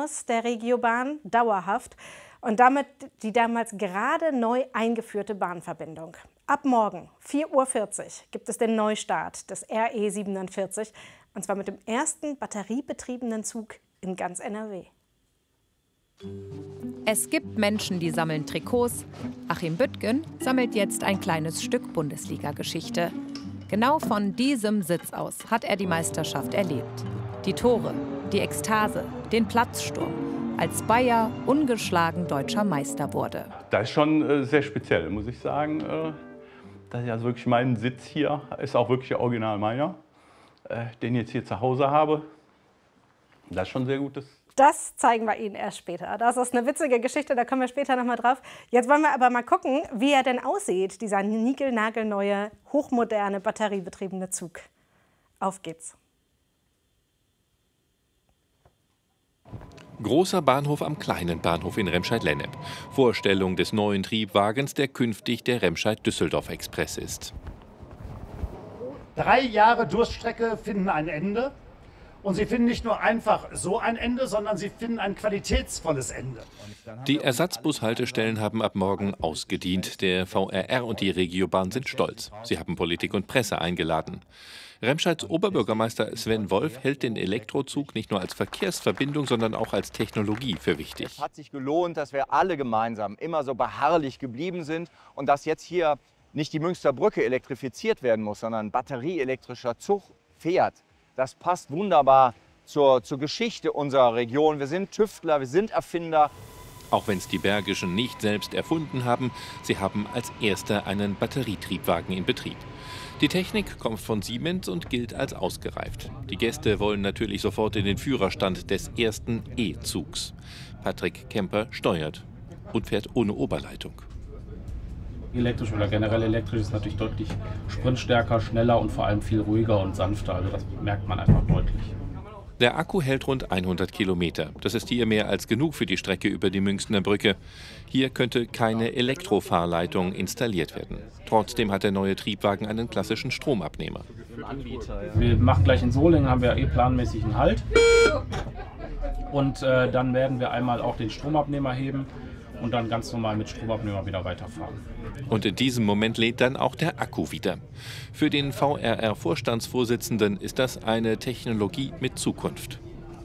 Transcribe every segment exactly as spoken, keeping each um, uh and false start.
aus der Regiobahn, dauerhaft. Und damit die damals gerade neu eingeführte Bahnverbindung. Ab morgen, vier Uhr vierzig, gibt es den Neustart des R E siebenundvierzig. Und zwar mit dem ersten batteriebetriebenen Zug in ganz N R W. Es gibt Menschen, die sammeln Trikots. Achim Büttgen sammelt jetzt ein kleines Stück Bundesliga-Geschichte. Genau von diesem Sitz aus hat er die Meisterschaft erlebt. Die Tore, die Ekstase, den Platzsturm, als Bayer ungeschlagen deutscher Meister wurde. Das ist schon äh, sehr speziell, muss ich sagen. Äh, dass ich also wirklich meinen Sitz hier, ist auch wirklich der Original meiner, äh, den ich jetzt hier zu Hause habe. Das ist schon sehr gutes. Das zeigen wir Ihnen erst später. Das ist eine witzige Geschichte, da kommen wir später noch mal drauf. Jetzt wollen wir aber mal gucken, wie er denn aussieht, dieser niegelnagelneue, hochmoderne, batteriebetriebene Zug. Auf geht's. Großer Bahnhof am kleinen Bahnhof in Remscheid-Lennep. Vorstellung des neuen Triebwagens, der künftig der Remscheid-Düsseldorf-Express ist. Drei Jahre Durststrecke finden ein Ende. Und sie finden nicht nur einfach so ein Ende, sondern sie finden ein qualitätsvolles Ende. Die Ersatzbushaltestellen haben ab morgen ausgedient. Der V R R und die Regiobahn sind stolz. Sie haben Politik und Presse eingeladen. Remscheids Oberbürgermeister Sven Wolf hält den Elektrozug nicht nur als Verkehrsverbindung, sondern auch als Technologie für wichtig. Es hat sich gelohnt, dass wir alle gemeinsam immer so beharrlich geblieben sind und dass jetzt hier nicht die Münsterbrücke elektrifiziert werden muss, sondern ein batterieelektrischer Zug fährt. Das passt wunderbar zur, zur Geschichte unserer Region. Wir sind Tüftler, wir sind Erfinder. Auch wenn es die Bergischen nicht selbst erfunden haben, sie haben als Erster einen Batterietriebwagen in Betrieb. Die Technik kommt von Siemens und gilt als ausgereift. Die Gäste wollen natürlich sofort in den Führerstand des ersten E-Zugs. Patrick Kemper steuert und fährt ohne Oberleitung. Elektrisch oder generell elektrisch ist natürlich deutlich sprintstärker, schneller und vor allem viel ruhiger und sanfter. Also das merkt man einfach deutlich. Der Akku hält rund hundert Kilometer. Das ist hier mehr als genug für die Strecke über die Münchner Brücke. Hier könnte keine Elektrofahrleitung installiert werden. Trotzdem hat der neue Triebwagen einen klassischen Stromabnehmer. Wir machen gleich in Solingen, haben wir eh planmäßig einen Halt. Und äh, dann werden wir einmal auch den Stromabnehmer heben und dann ganz normal mit Stromabnehmer wieder weiterfahren. Und in diesem Moment lädt dann auch der Akku wieder. Für den V R R-Vorstandsvorsitzenden ist das eine Technologie mit Zukunft.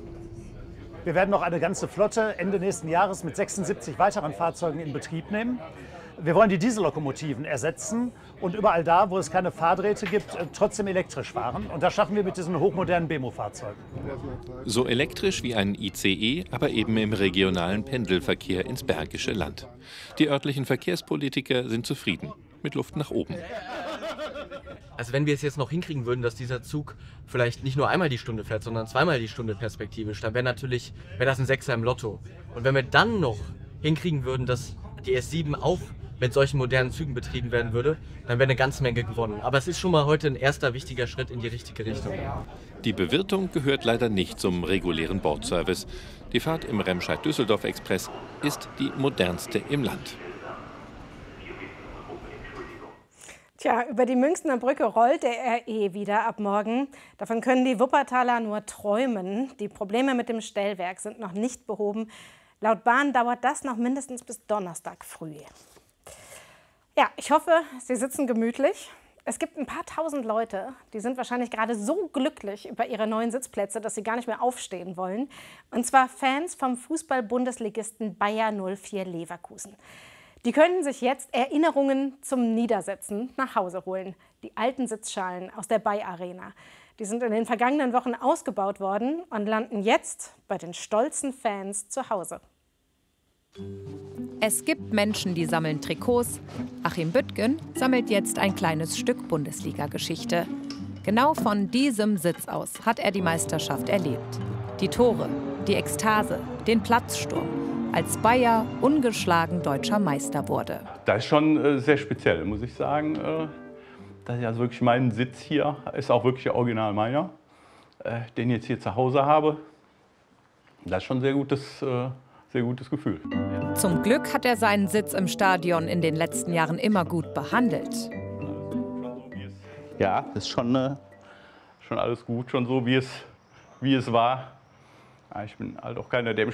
Wir werden noch eine ganze Flotte Ende nächsten Jahres mit sechsundsiebzig weiteren Fahrzeugen in Betrieb nehmen. Wir wollen die Diesellokomotiven ersetzen und überall da, wo es keine Fahrdrähte gibt, trotzdem elektrisch fahren. Und das schaffen wir mit diesen hochmodernen Bemo-Fahrzeugen. So elektrisch wie ein I C E, aber eben im regionalen Pendelverkehr ins Bergische Land. Die örtlichen Verkehrspolitiker sind zufrieden, mit Luft nach oben. Also wenn wir es jetzt noch hinkriegen würden, dass dieser Zug vielleicht nicht nur einmal die Stunde fährt, sondern zweimal die Stunde perspektivisch, dann wäre natürlich, wäre das ein Sechser im Lotto. Und wenn wir dann noch hinkriegen würden, dass die S sieben auch mit solchen modernen Zügen betrieben werden würde, dann wäre eine ganze Menge gewonnen. Aber es ist schon mal heute ein erster wichtiger Schritt in die richtige Richtung. Die Bewirtung gehört leider nicht zum regulären Bordservice. Die Fahrt im Remscheid-Düsseldorf-Express ist die modernste im Land. Tja, über die Münchner Brücke rollt der R E wieder ab morgen. Davon können die Wuppertaler nur träumen. Die Probleme mit dem Stellwerk sind noch nicht behoben. Laut Bahn dauert das noch mindestens bis Donnerstag früh. Ja, ich hoffe, Sie sitzen gemütlich. Es gibt ein paar tausend Leute, die sind wahrscheinlich gerade so glücklich über ihre neuen Sitzplätze, dass sie gar nicht mehr aufstehen wollen. Und zwar Fans vom Fußball-Bundesligisten Bayer null vier Leverkusen. Die können sich jetzt Erinnerungen zum Niedersetzen nach Hause holen. Die alten Sitzschalen aus der Bayer Arena. Die sind in den vergangenen Wochen ausgebaut worden und landen jetzt bei den stolzen Fans zu Hause. Es gibt Menschen, die sammeln Trikots. Achim Büttgen sammelt jetzt ein kleines Stück Bundesliga-Geschichte. Genau von diesem Sitz aus hat er die Meisterschaft erlebt. Die Tore, die Ekstase, den Platzsturm, als Bayer ungeschlagen deutscher Meister wurde. Das ist schon äh, sehr speziell, muss ich sagen. Äh, dass ich also wirklich meinen Sitz hier, ist auch wirklich der Original meiner, äh, den ich jetzt hier zu Hause habe. Das ist schon ein sehr gutes, äh, sehr gutes Gefühl. Zum Glück hat er seinen Sitz im Stadion in den letzten Jahren immer gut behandelt. Ja, das ist schon, äh, schon alles gut, schon so wie es, wie es war. Ich bin halt auch keiner, der im